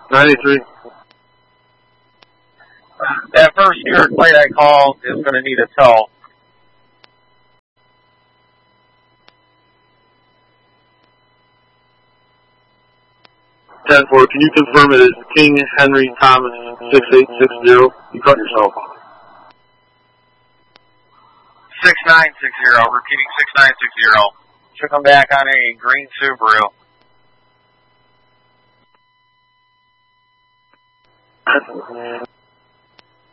93. That first Stewart plate I called is going to need a tow. 10-4, can you confirm it is King Henry Thomas 6860? You cut yourself. 6960, repeating 6960. Should come back on a green Subaru.